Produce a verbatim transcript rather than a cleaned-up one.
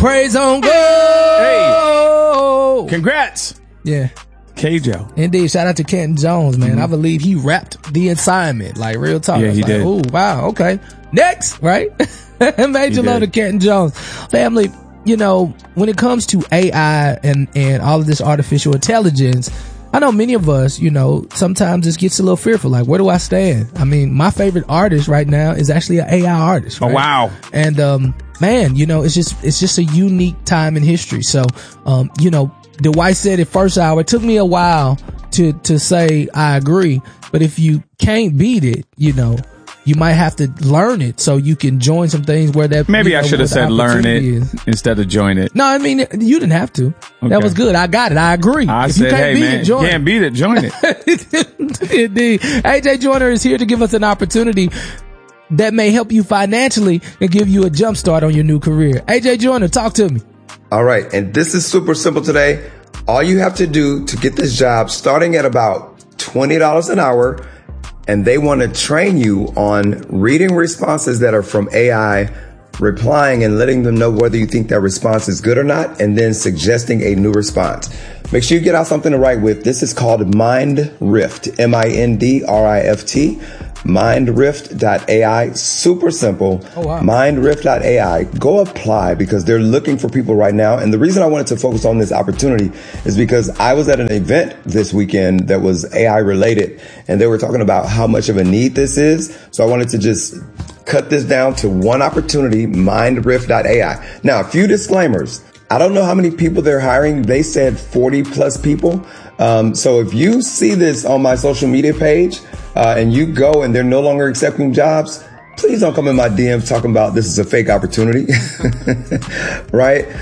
Praise on go. Hey, congrats. Yeah. K-Joe. Indeed. Shout out to Kenton Jones, man. Mm-hmm. I believe he wrapped the assignment. Like, real talk. Yeah, he like, did. Oh, wow. Okay. Next, right? Major love to Kenton Jones. Family, you know, when it comes to A I and, and all of this artificial intelligence, I know many of us, you know, sometimes it gets a little fearful. Like, where do I stand? I mean, my favorite artist right now is actually an A I artist. Right? Oh, wow. And, um, man, you know, it's just, it's just a unique time in history. So, um, you know, Dwight said it first hour. It took me a while to, to say I agree. But if you can't beat it, you know, you might have to learn it so you can join some things where that. Maybe you know, I should have said learn it is. Instead of join it. No, I mean, you didn't have to. Okay. That was good. I got it. I agree. I if said, you can't hey, beat man, it, join can't it. beat it, join it. Indeed. A J Joyner is here to give us an opportunity that may help you financially and give you a jump start on your new career. A J Joyner, talk to me. All right. And this is super simple today. All you have to do to get this job starting at about twenty dollars an hour, and they want to train you on reading responses that are from A I, replying and letting them know whether you think that response is good or not, and then suggesting a new response. Make sure you get out something to write with. This is called MindRift, M I N D R I F T. mindrift dot A I. Super simple. Oh, wow. mindrift dot A I. Go apply because they're looking for people right now. And the reason I wanted to focus on this opportunity is because I was at an event this weekend that was A I related, and they were talking about how much of a need this is. So I wanted to just cut this down to one opportunity, mindrift dot A I. Now, a few disclaimers. I don't know how many people they're hiring. They said forty plus people. Um, so if you see this on my social media page, uh, and you go and they're no longer accepting jobs, please don't come in my D Ms talking about this is a fake opportunity. Right?